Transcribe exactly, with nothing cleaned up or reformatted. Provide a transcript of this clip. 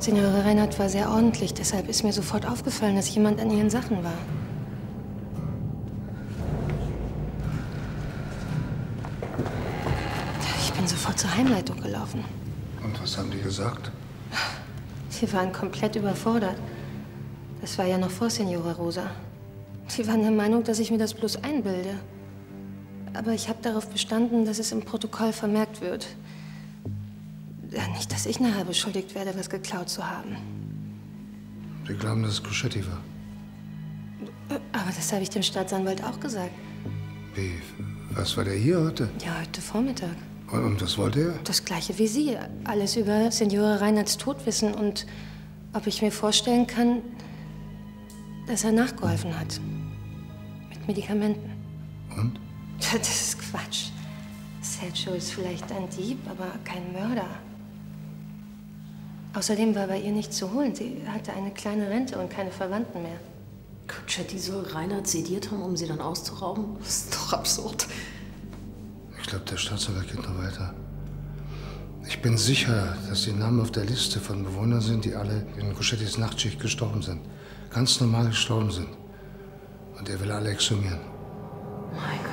Signore Reinhardt war sehr ordentlich, deshalb ist mir sofort aufgefallen, dass jemand an ihren Sachen war. Ich bin sofort zur Heimleitung gelaufen. Und was haben die gesagt? Sie waren komplett überfordert. Das war ja noch vor Signora Rosa. Sie waren der Meinung, dass ich mir das bloß einbilde. Aber ich habe darauf bestanden, dass es im Protokoll vermerkt wird. Ja, nicht, dass ich nachher beschuldigt werde, was geklaut zu haben. Sie glauben, dass es Cuscetti war? Aber das habe ich dem Staatsanwalt auch gesagt. Wie? Was war der hier heute? Ja, heute Vormittag. Und, und was wollte er? Das Gleiche wie Sie. Alles über Signore Reinhardts Tod wissen und ob ich mir vorstellen kann, dass er nachgeholfen hat. Mit Medikamenten. Und? Das ist Quatsch. Sergio ist vielleicht ein Dieb, aber kein Mörder. Außerdem war bei ihr nichts zu holen. Sie hatte eine kleine Rente und keine Verwandten mehr. Cuscetti soll Reinhardt sediert haben, um sie dann auszurauben? Das ist doch absurd. Ich glaube, der Staatsanwalt geht noch weiter. Ich bin sicher, dass die Namen auf der Liste von Bewohnern sind, die alle in Cuccettis Nachtschicht gestorben sind. Ganz normal gestorben sind. Und er will alle exhumieren. Mein Gott.